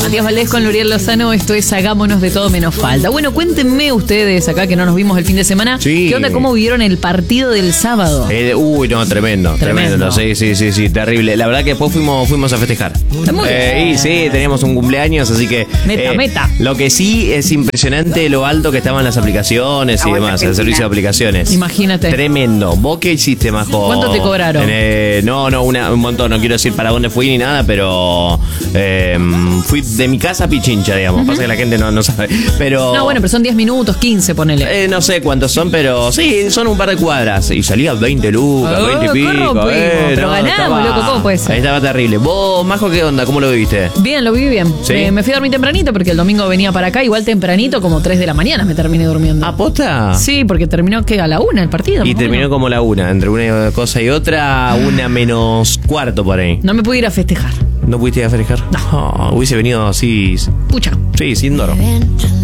Matías Valdés con Luriel Lozano, esto es Hagámonos de todo menos falta. Bueno, cuéntenme ustedes acá que no nos vimos el fin de semana. Sí. ¿Qué onda? ¿Cómo vieron el partido del sábado? No, tremendo. Sí, terrible. La verdad que después fuimos a festejar. Muy bien. Y sí, teníamos un cumpleaños, así que... Meta. Lo que sí es impresionante lo alto que estaban las aplicaciones y demás, el servicio de aplicaciones. Imagínate. Tremendo. ¿Vos qué hiciste, Majo? ¿Cuánto te cobraron? Un montón. No quiero decir para dónde fui ni nada, pero fui de mi casa a Pichincha, digamos. Pasa que la gente no sabe. Pero... No, bueno, pero son 10 minutos, 15, ponele. No sé cuántos son, pero sí, son un par de cuadras. Y salía 20 lucas, 20 y pico. Pero ganamos, loco, ¿cómo puede ser? Ahí estaba terrible. ¿Vos, Majo, qué onda? ¿Cómo lo viviste? Bien, lo viví bien. ¿Sí? Me fui a dormir tempranito porque el domingo venía para acá, igual tempranito, como 3 de la mañana me terminé durmiendo. ¿Aposta? Sí, porque terminó que a la 1 el partido. Y terminó como la 1, entre una cosa y otra, 1:45 por ahí. No me pude ir a festejar. ¿No pudiste ir a festejar? No. Hubiese venido así. Pucha. Sí, sin dormir.